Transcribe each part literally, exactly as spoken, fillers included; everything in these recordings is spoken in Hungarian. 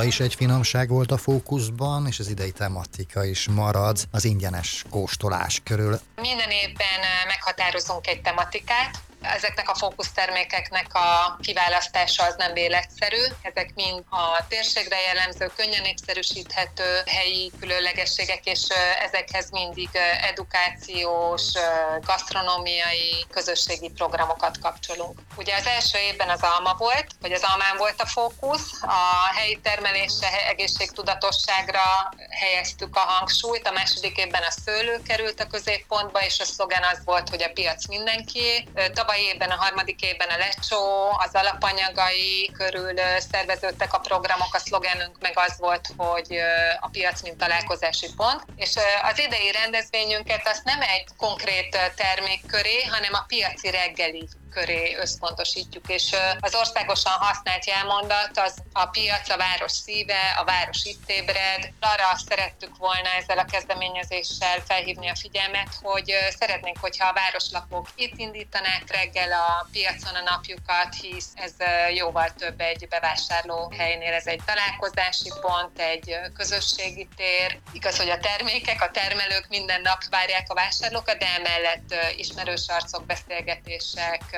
Tavaly is egy finomság volt a fókuszban, és az idei tematika is marad az ingyenes kóstolás körül. Minden évben meghatározunk egy tematikát. Ezeknek a fókusztermékeknek a kiválasztása az nem életszerű. Ezek mind a térségre jellemző, könnyen népszerűsíthető helyi különlegességek, és ezekhez mindig edukációs, gasztronómiai, közösségi programokat kapcsolunk. Ugye az első évben az alma volt, vagy az almán volt a fókusz, a helyi termelésre, egészségtudatosságra helyeztük a hangsúlyt, a második évben a szőlő került a középpontba, és a szlogen az volt, hogy a piac mindenkié. Tavaly évben, a harmadik évben a lecsó, az alapanyagai körül szerveződtek a programok, a szlogenünk meg az volt, hogy a piac mint találkozási pont, és az idei rendezvényünket azt nem egy konkrét termék köré, hanem a piaci reggeli köré összpontosítjuk, és az országosan használt jelmondat az a piac, a város szíve, a város itt ébred. Arra szerettük volna ezzel a kezdeményezéssel felhívni a figyelmet, hogy szeretnénk, hogyha a városlakók itt indítanák reggel a piacon a napjukat, hisz ez jóval több egy bevásárlóhelynél, ez egy találkozási pont, egy közösségi tér. Igaz, hogy a termékek, a termelők minden nap várják a vásárlókat, de emellett ismerős arcok, beszélgetések,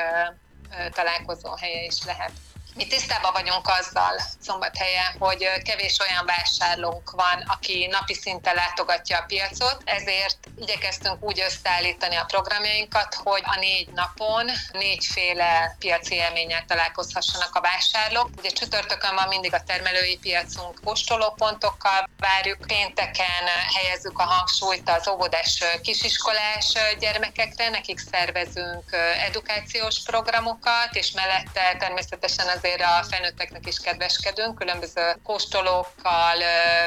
találkozó helye is lehet. Mi tisztában vagyunk azzal Szombathelyen, hogy kevés olyan vásárlónk van, aki napi szinten látogatja a piacot, ezért igyekeztünk úgy összeállítani a programjainkat, hogy a négy napon négyféle piaci élménnyel találkozhassanak a vásárlók. Ugye csütörtökön van mindig a termelői piacunk, kóstolópontokkal várjuk, pénteken helyezzük a hangsúlyt az óvodás kisiskolás gyermekekre, nekik szervezünk edukációs programokat, és mellette természetesen az azért a felnőtteknek is kedveskedünk, különböző kóstolókkal,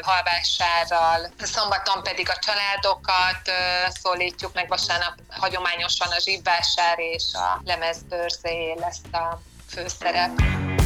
halvásárral. Szombaton pedig a családokat szólítjuk meg, vasárnap hagyományosan a zsibvásár és a lemezbőrzé lesz a főszerep.